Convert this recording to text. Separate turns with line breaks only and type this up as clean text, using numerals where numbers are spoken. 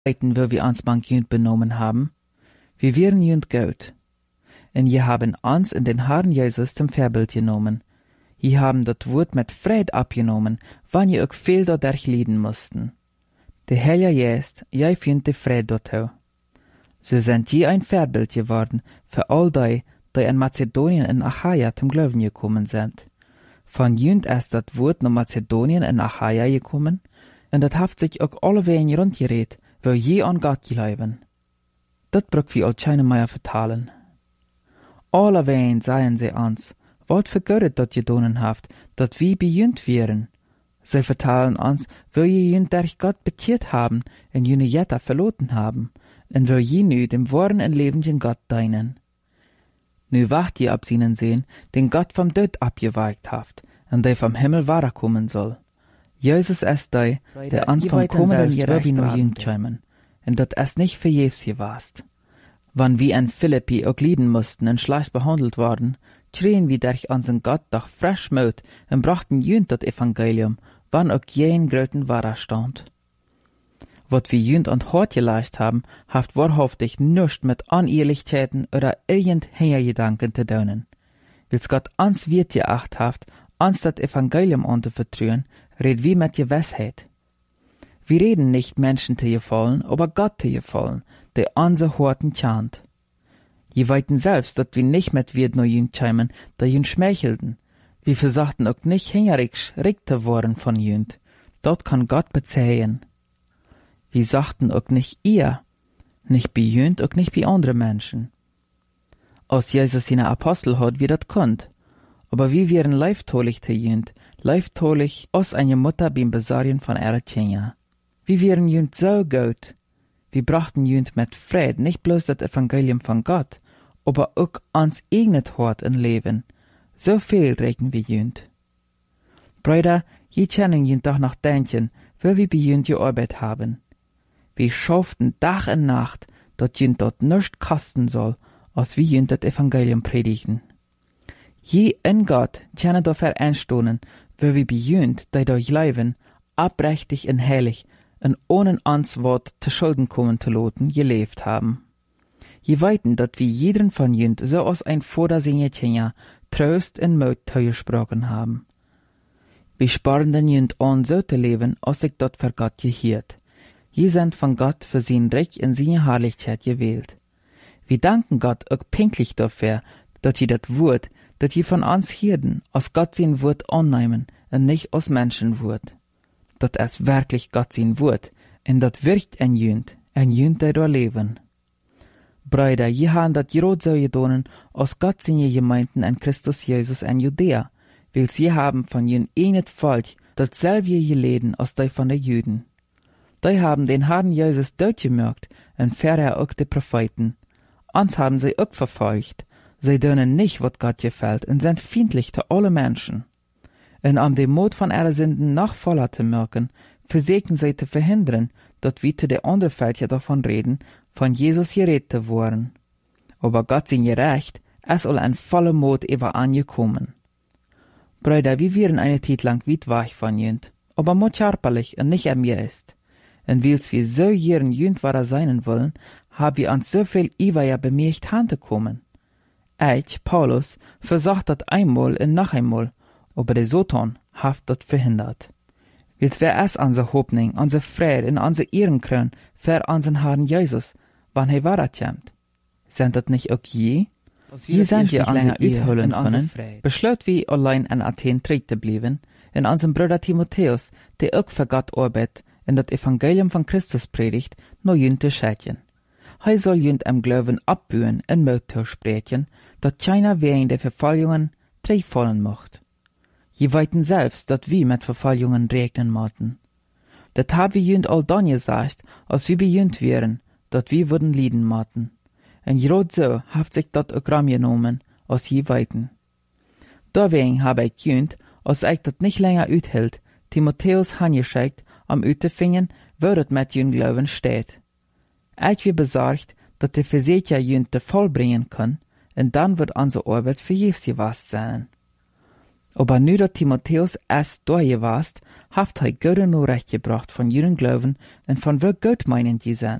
Zeiten, wo wir uns bank jünd benommen haben, wir wären jünd gut. Und je haben uns in den Herrn Jesus zum Vorbild genommen. Je haben das Wort mit Fried abgenommen, wann je auch viel dadurch leiden mussten. Der Herr jest, jij findet de Fried dort hau. So sind je ein Vorbild geworden für all die in Mazedonien und Achaia zum Glauben gekommen sind. Von jünd ist das Wort nach Mazedonien und Achaia gekommen, und das hat sich auch alle wegen rundgeredet, wo je an Gott glauben. Das braucht wir all keine mehr vertalen. Alle wegen seien sie uns, wat für Gott dat gedonen haft, dat wir bejünd wären. Sie vertalen uns, wo je jünd durch Gott bekehrt haben, und jene Jetta verloren haben, und wo je nu dem wahren und lebenden Gott dienen. Nu wacht je ab ihnen sehen, den Gott vom Tod abgeweicht haft, und der vom Himmel kommen soll. Jesus ist der uns vom kommenden Jahr nur jünd schämen, und dat ist nicht verjährs gewast. Wann wir in Philippi auch leiden mussten und schlecht behandelt worden, schrien wir durch unseren Gott doch frisch Mut und brachten jünd das Evangelium, wann auch jeden gröten Widerstand. Wat wir jünd und hart geleist haben, haft wahrhaftig nichts mit Unehrlichkeiten oder irgendwelchen Gedanken zu tun. Wils Gott uns wird geacht haft, uns das Evangelium anzuvertrauen, red wir mit Gewissheit. Wir reden nicht Menschen zu gefallen, aber Gott zu gefallen, der unsere Horten chant. Je weiten selbst, dass wir nicht mit wird nur jünd schämen, da jünd schmeichelten. Wir versuchten auch nicht hingerisch zu worden von jünd. Dort kann Gott bezähen. Wir sagten auch nicht ihr, nicht bei jünd, auch nicht bei anderen Menschen. Als Jesus seine Apostel hat, wie das konnt. Aber wir wären leiftolig zu jünd, leiftolig aus einer Mutter beim Besarien von ihrer Kinder. Wir wären jünd so gut. Wir brachten jünd mit Fried nicht bloß das Evangelium von Gott, aber auch ans eigenes Hort und Leben. So viel regen wir jünd. Brüder, je kennen jünd doch noch denken, wo wir bei jünd gearbeitet haben. Wir schafften Tag und Nacht, dass jünd dort nichts kosten soll, als wir jünd das Evangelium predigen. Je in Gott kennen dafür einstoßen, wo wir bei jünd, die durch leben, abrechtig und heilig und ohne uns Wort zu Schulden kommen zu lassen, gelebt haben. Je weiten, dass wir jeden von jünd so aus ein Vordersingetchen Trost und Mut zugesprochen haben. Wir sparen den jünd an, so zu leben, als ich dort für Gott gehiert. Je sind von Gott für sein Recht und seine Herrlichkeit gewählt. Wir danken Gott auch pinklich dafür, dass je das Wort, das je von uns hierden, aus Gott sein Wort annehmen und nicht aus Menschenwort. Das ist wirklich Gott sein Wort, und das wirkt ein jünd, der da leben. Brüder, je haben dat grad so gedonen, aus Gott seine Gemeinden in Christus Jesus in Judäa, weil sie haben von jün nicht Volk, dat selbe geleden aus die von der Jüden. Die haben den Herrn Jesus durchgemerkt, und vorher auch die Propheten. Uns haben sie auch verfolgt. Sie dönen nicht, wat Gott gefällt, und sind feindlich zu alle Menschen. Und um den Mut von ihrer Sünden noch voller zu merken, versägen sie zu verhindern, dass wir zu der anderen Völker davon reden, von Jesus geredet worden. Aber Gott sein Gerecht, es soll ein voller Mut über angekommen. Brüder, wir wären eine Zeit lang weit weg von jünd, aber mut scharperlich und nicht am ist. Und weil's wir so jeren jünd wahrer sein wollen, haben wir uns so viel Iweier bemerkt hantekommen. Ich, Paulus, versucht das einmal und noch einmal, aber der Satan hat das verhindert. Weil's wir es unsere Hoffnung, unsere Freude und unsere Ehrenkrön für unseren Herrn Jesus, wann er wiederkommt. Sind das nicht auch je? Je sind wir länger uitholen können, beschlossen wir allein in Athen zu bleiben, in unserem Bruder Timotheus, der auch für Gott arbeitet, in das Evangelium von Christus predigt, nur jünd zu schätzen. Er soll jünd im Glauben abbühen und Mut sprechen, dass keiner wegen der Verfolgungen fallen mocht. Je weiten selbst, dass wir mit Verfolgungen rechnen mochten. Das haben wir jünd all dann gesagt, als wir bejünd wären, dass wir würden leiden mochten. Und grad so hat sich das auch Gramm genommen, als je weiten. Deswegen habe ich jünd, als ich das nicht länger uthält, Timotheus angeschickt, am utefingen, wo das mit jünd Glauben steht. Ich bin besorgt, dass der Versäger jünd vollbringen kann, und dann wird unsere Arbeit vergebens gewesen sein. Aber nu, dass Timotheus erst durchgewast, haft hei gute Nachricht gebracht von ihren Glauben und von wo Gott meinend je sind.